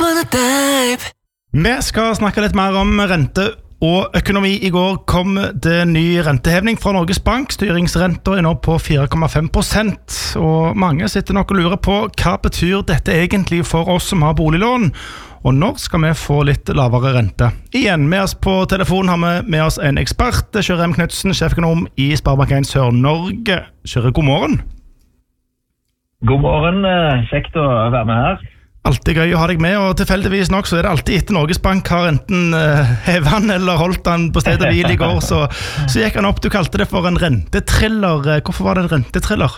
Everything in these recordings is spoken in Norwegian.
Vi skal snakke litt mer om rente og økonomi. I går kom det ny rentehevning fra Norges Bank. Styringsrenten er nå på 4,5%, og mange sitter nok og lurer på hva betyr dette egentlig for oss som har boliglån, og når skal vi få litt lavere rente. Igjen med oss på telefonen har vi med oss en ekspert, Kjøre M. Knudsen, sjeføkonom i Sparebank 1 Sør-Norge. Kjøre, god morgen. God morgen, kjekt å være med her. Alltid gøy å ha deg med, og tilfeldigvis nok så det alltid etter Norges Bank har enten hevet han eller holdt han på stedet hvil i går, så gikk han opp. Du kalte det for en rentetriller. Hvorfor var det en rentetriller?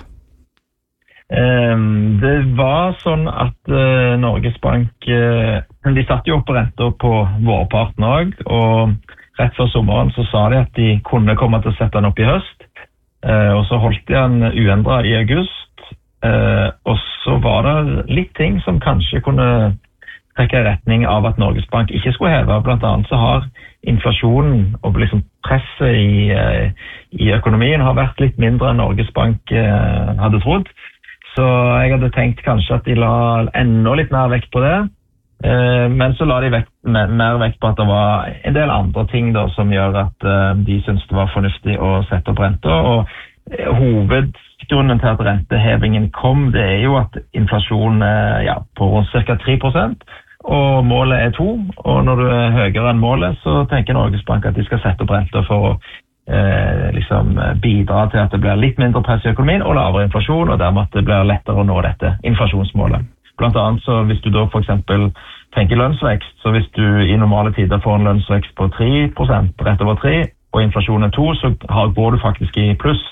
Det var sånn at Norges Bank, de satt jo opp på renter på vårparten også, og rett før sommeren så sa de at de kunne komme til å sette den opp i høst, og så holdt de den uendret i august. Og så var det litt ting som kanskje kunne trekke i retning av at Norges Bank ikke skulle heve. Blant annet så har inflasjonen og liksom presset i økonomien har vært litt mindre enn Norges Bank hadde trodd. Så jeg hadde tenkt kanskje at de la enda litt mer vekt på det. Men så la de mer vekt på at det var en del andre ting da, som gjør at de syntes det var fornuftig å sette opp renter. Og hovedgrunnen til at rentehevingen kom, det er jo at inflasjonen er på ca. 3%, og målet er 2%, og når du er høyere enn målet, så tenker Norges Bank at de skal sette opp renter for å liksom bidra til at det blir litt mindre press i økonomien og lavere inflasjon, og dermed at det blir lettere å nå dette inflasjonsmålet. Blant annet så hvis du da for eksempel tenker lønnsvekst, så hvis du i normale tider får en lønnsvekst på 3%, rett over 3%, og inflasjonen er 2%, så går du faktisk i pluss.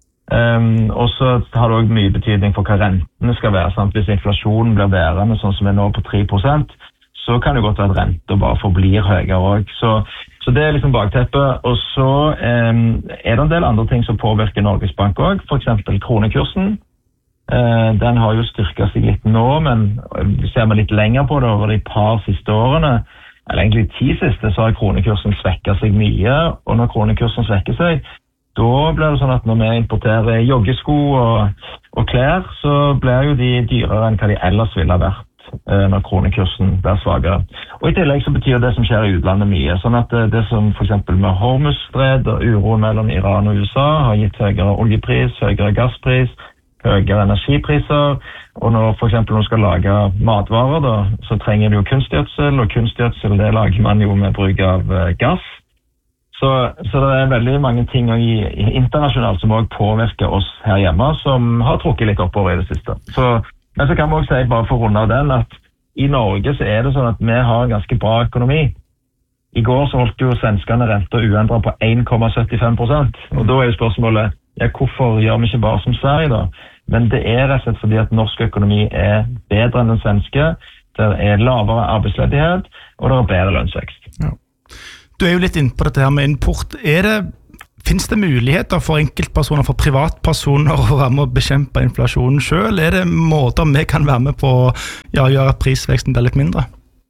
Og så har det også mye betydning for hva rentene skal være, sant? Hvis inflasjonen blir værende sånn som er nå på 3%, så kan det godt være at renter bare forblir høyere også. Så det er liksom bakteppet. Og så er det en del andre ting som påvirker Norges Bank også, for eksempel kronekursen. Den har jo styrket seg litt nå, men ser vi litt lenger på det over de par siste årene, eller egentlig 10 siste, så har kronekursen svekket seg mye, og når kronekursen svekker seg, da blir det sånn at når vi importerer joggesko og klær, så blir jo de dyrere enn hva de ellers ville ha vært når kronekursen blir svagere. Og i tillegg så betyr det som skjer i utlandet mye, sånn at det som for eksempel med Hormuzstred og uroen mellom Iran og USA har gitt høyere oljepris, høyere gasspris, høyere energipriser, og når for eksempel når du skal lage matvarer, da, så trenger du jo kunstgjødsel, og kunstgjødsel det lager man jo med bruk av gass. Så det er veldig mange ting internasjonalt som også påvirker oss her hjemme, som har trukket litt oppover i det siste. Men så kan vi også si, bare for å runde av den, at i Norge så er det sånn at vi har en ganske bra økonomi. I går så holdt jo svenskene renter uendret på 1,75%, og da er jo spørsmålet, hvorfor gjør vi ikke bare som Sverige da? Men det er rett og slett fordi at norsk økonomi er bedre enn den svenske, det er lavere arbeidsledighet, og det er bedre lønnsvekst. Ja. Du er jo litt inne på dette her med import. Finnes det muligheter for enkeltpersoner, for privatpersoner å være med å bekjempe inflasjonen selv? Er det måter vi kan være med på å gjøre at prisveksten blir litt mindre?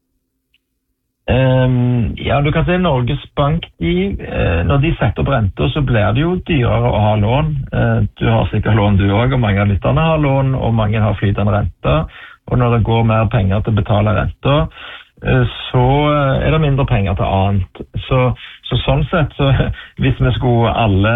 Du kan si Norges Bank, når de setter opp renter, så blir det jo dyrere å ha lån. Du har sikkert lån du også, og mange av lytterne har lån, og mange har flytende renter. Og når det går mer penger til å betale renter, så er det mindre penger til annet. Så sånn sett, hvis vi skulle alle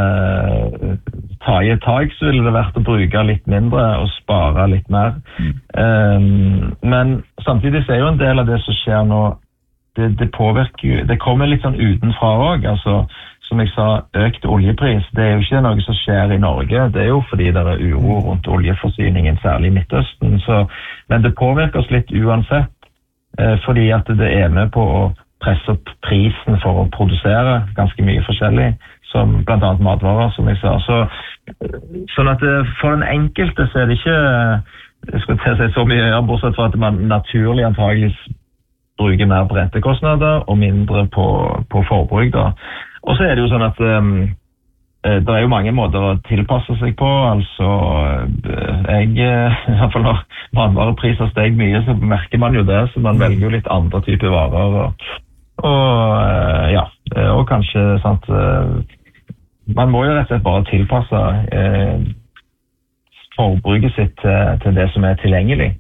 ta i et tak, så ville det vært å bruke litt mindre og spare litt mer. Men samtidig så er jo en del av det som skjer nå, det påvirker jo, det kommer litt sånn utenfra også, altså som jeg sa, økt oljepris, det er jo ikke noe som skjer i Norge, det er jo fordi det er uro rundt oljeforsyningen, særlig i Midtøsten, men det påvirker oss litt uansett, fordi at det er med på å presse opp prisen for å produsere ganske mye forskjellig, som blant annet matvarer, som jeg sa. Sånn at for den enkelte så er det ikke, jeg skulle til å si så mye, bortsett fra at man naturlig antageligvis bruker mer på rentekostnader og mindre på forbruk da. Og så er det jo sånn at det er jo mange måter å tilpasse seg på, altså i hvert fall når matvarepriser steg mye, så merker man jo det, så man velger jo litt andre typer varer, og kanskje, sant, man må jo rett og slett bare tilpasse forbruket sitt til det som er tilgjengelig.